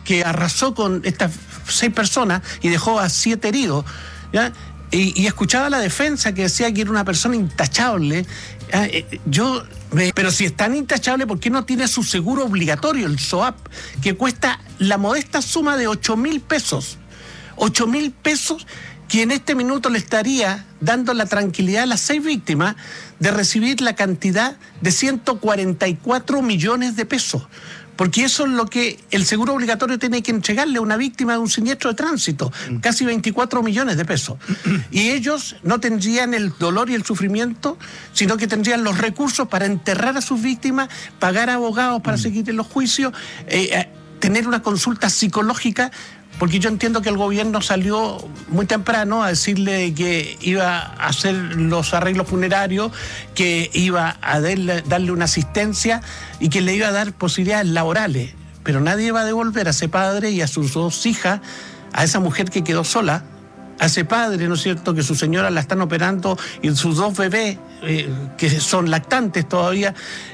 que arrasó con estas 6 personas y dejó a 7 heridos, ¿ya? Y escuchaba a la defensa que decía que era una persona intachable. Pero si es tan intachable, ¿por qué no tiene su seguro obligatorio, el SOAP, que cuesta la modesta suma de 8.000 pesos? 8.000 pesos que en este minuto le estaría dando la tranquilidad a las 6 víctimas de recibir la cantidad de 144 millones de pesos. Porque eso es lo que el seguro obligatorio tiene que entregarle a una víctima de un siniestro de tránsito, casi 24 millones de pesos. Y ellos no tendrían el dolor y el sufrimiento, sino que tendrían los recursos para enterrar a sus víctimas, pagar abogados para seguir en los juicios, tener una consulta psicológica. Porque yo entiendo que el gobierno salió muy temprano a decirle que iba a hacer los arreglos funerarios, que iba a darle una asistencia y que le iba a dar posibilidades laborales. Pero nadie va a devolver a ese padre y a sus 2 hijas, a esa mujer que quedó sola, a ese padre, ¿no es cierto?, que su señora la están operando y sus 2 bebés, que son lactantes todavía,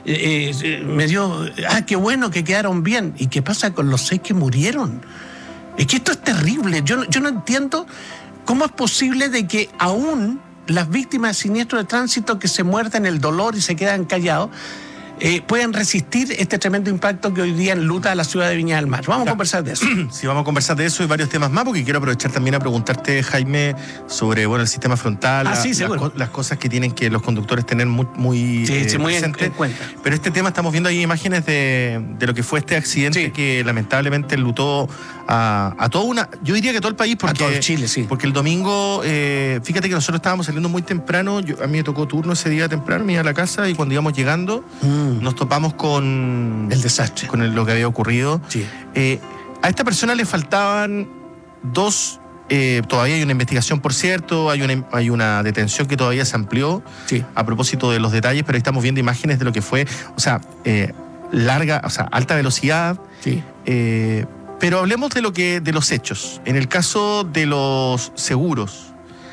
me dio, qué bueno que quedaron bien. ¿Y qué pasa con los 6 que murieron? Es que esto es terrible. Yo no entiendo cómo es posible de que aún las víctimas de siniestros de tránsito que se muerden el dolor y se quedan callados puedan resistir este tremendo impacto que hoy día enluta a la ciudad de Viña del Mar. Vamos a conversar de eso. Sí, vamos a conversar de eso y varios temas más, porque quiero aprovechar también a preguntarte, Jaime, sobre el sistema frontal, las cosas que tienen que los conductores tener muy presente. En cuenta. Pero este tema, estamos viendo ahí imágenes de lo que fue este accidente que lamentablemente enlutó a toda una, yo diría que todo el país, porque, a todo Chile, sí. Porque el domingo, fíjate que nosotros estábamos saliendo muy temprano, a mí me tocó turno ese día temprano, me iba a la casa y cuando íbamos llegando nos topamos con el desastre, con lo que había ocurrido. Sí. A esta persona le faltaban 2, todavía hay una investigación, por cierto, hay una detención que todavía se amplió a propósito de los detalles, pero ahí estamos viendo imágenes de lo que fue, alta velocidad. Sí. Pero hablemos de los hechos. En el caso de los seguros,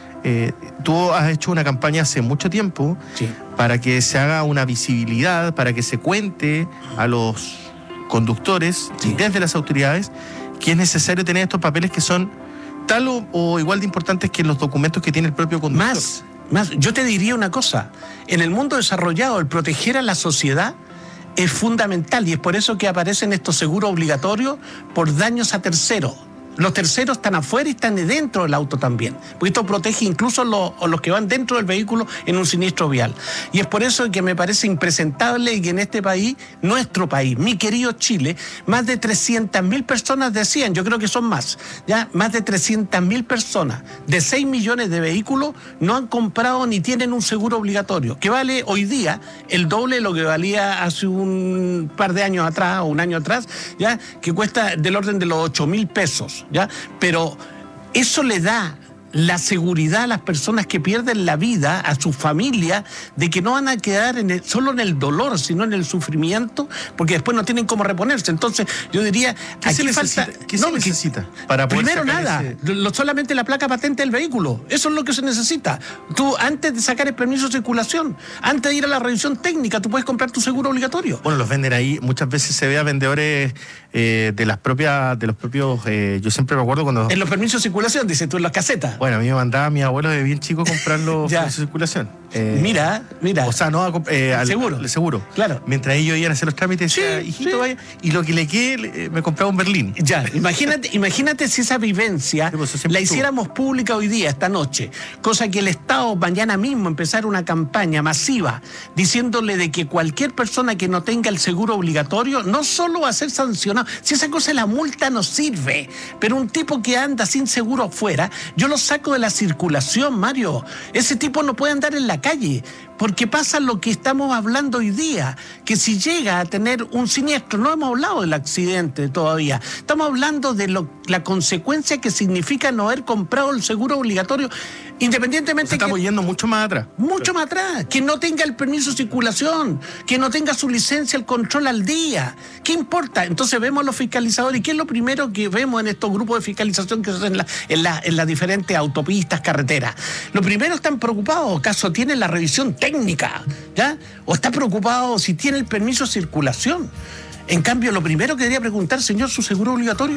tú has hecho una campaña hace mucho tiempo para que se haga una visibilidad, para que se cuente a los conductores desde las autoridades que es necesario tener estos papeles que son tal o igual de importantes que los documentos que tiene el propio conductor. Más, yo te diría una cosa. En el mundo desarrollado, el proteger a la sociedad es fundamental y es por eso que aparecen estos seguros obligatorios por daños a terceros. Los terceros están afuera y están dentro del auto también, porque esto protege incluso los que van dentro del vehículo en un siniestro vial. Y es por eso que me parece impresentable que en este país, nuestro país, mi querido Chile, más de 300.000 personas decían, yo creo que son más de 300.000 personas de 6 millones de vehículos no han comprado ni tienen un seguro obligatorio, que vale hoy día el doble de lo que valía hace un par de años atrás o un año atrás, que cuesta del orden de los 8.000 pesos. Pero eso le da la seguridad a las personas que pierden la vida, a su familia, de que no van a quedar solo en el dolor, sino en el sufrimiento, porque después no tienen cómo reponerse. Entonces, yo diría, ¿qué se necesita para poder primero nada, solamente la placa patente del vehículo. Eso es lo que se necesita. Tú, antes de sacar el permiso de circulación, antes de ir a la revisión técnica, tú puedes comprar tu seguro obligatorio. Bueno, los venden ahí. Muchas veces se ve a vendedores de los propios, yo siempre me acuerdo cuando... En los permisos de circulación, dices tú, en las casetas. Bueno, a mí me mandaba mi abuelo de bien chico comprar los permisos de circulación. Mira. O sea, no al seguro. Claro. Mientras ellos iban a hacer los trámites, decía, hijito, vaya. Y lo que le quede, me compraba un Berlín. Imagínate si esa vivencia la hiciéramos pública hoy día, esta noche. Cosa que el Estado mañana mismo empezara una campaña masiva diciéndole de que cualquier persona que no tenga el seguro obligatorio no solo va a ser sancionado. Si esa cosa, la multa no sirve. Pero un tipo que anda sin seguro afuera, yo lo saco de la circulación, Mario. Ese tipo no puede andar en la calle, porque pasa lo que estamos hablando hoy día, que si llega a tener un siniestro, no hemos hablado del accidente todavía, estamos hablando de la consecuencia que significa no haber comprado el seguro obligatorio, independientemente estamos yendo mucho más atrás. Mucho más atrás, que no tenga el permiso de circulación, que no tenga su licencia, el control al día. ¿Qué importa? Entonces vemos a los fiscalizadores, y ¿qué es lo primero que vemos en estos grupos de fiscalización que se hacen en las diferentes autopistas, carreteras? Lo primero, están preocupados, ¿acaso tienen la revisión técnica? ¿O está preocupado si tiene el permiso de circulación? En cambio, lo primero que debería preguntar, señor, ¿su seguro obligatorio?